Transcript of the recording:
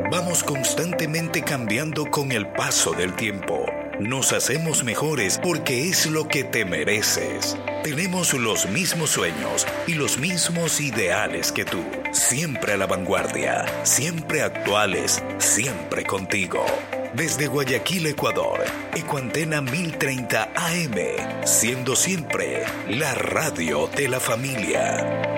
Vamos constantemente cambiando con el paso del tiempo. Nos hacemos mejores porque es lo que te mereces. Tenemos los mismos sueños y los mismos ideales que tú. Siempre a la vanguardia, siempre actuales, siempre contigo. Desde Guayaquil, Ecuador, Ecuantena 1030 AM, siendo siempre la radio de la familia.